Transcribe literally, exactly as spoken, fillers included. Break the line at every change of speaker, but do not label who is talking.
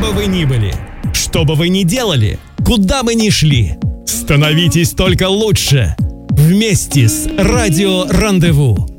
бы вы ни были, что бы вы ни делали, куда бы ни шли, становитесь только лучше вместе с Радио Рандеву.